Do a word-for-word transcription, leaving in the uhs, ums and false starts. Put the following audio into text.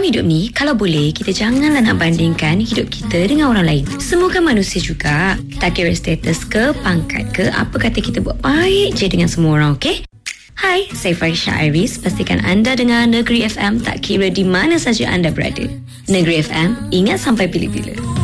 hidup ni, kalau boleh, kita janganlah nak bandingkan hidup kita dengan orang lain. Semoga manusia juga. Tak kira status ke, pangkat ke, apa kata kita buat baik je dengan semua orang, okey? Hai, saya Farisha Iris. Pastikan anda dengar Negeri F M tak kira di mana saja anda berada. Negeri F M, ingat sampai bila-bila.